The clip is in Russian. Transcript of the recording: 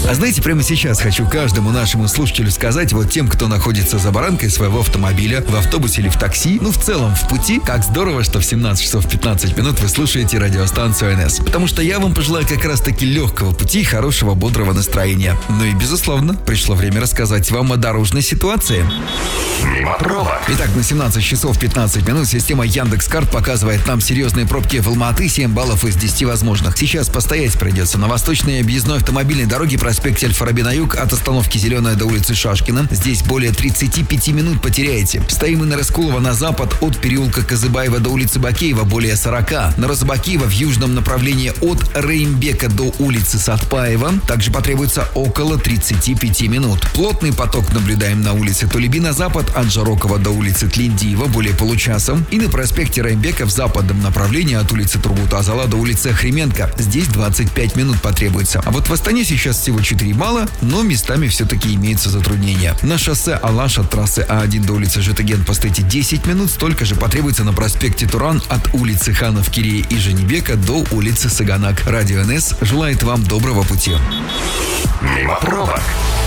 А знаете, прямо сейчас хочу каждому нашему слушателю сказать, вот тем, кто находится за баранкой своего автомобиля, в автобусе или в такси, ну в целом в пути, как здорово, что в 17 часов 15 минут вы слушаете радиостанцию НС. Потому что я вам пожелаю как раз-таки легкого пути и хорошего, бодрого настроения. Ну и, безусловно, пришло время рассказать вам о дорожной ситуации. Мимо пробок. Итак, на 17 часов 15 минут система Яндекс.Карт показывает нам серьезные пробки в Алма-Аты, 7 баллов из 10 возможных. Сейчас постоять придется на восточной объездной автомобильной дороге проспекте Аль-Фараби на юг от остановки Зеленая до улицы Шашкина. Здесь более 35 минут потеряете. Стоим мы на Раскулова на запад от переулка Казыбаева до улицы Бакеева более 40. На Розыбакиева в южном направлении от Реймбека до улицы Сатпаева также потребуется около 35 минут. Плотный поток наблюдаем на улице Толеби на запад от Жарокова до улицы Тлиндиева более получаса. И на проспекте Реймбека в западном направлении от улицы Тургут-Азала до улицы Охрименко. Здесь 25 минут потребуется. А вот в Астане сейчас всего 4 балла, но местами все-таки имеются затруднения. На шоссе Алаш от трассы А1 до улицы Жетыген постоите 10 минут, столько же потребуется на проспекте Туран от улицы Ханов Кирея и Женебека до улицы Саганак. Радио НС желает вам доброго пути. Мимо пробок.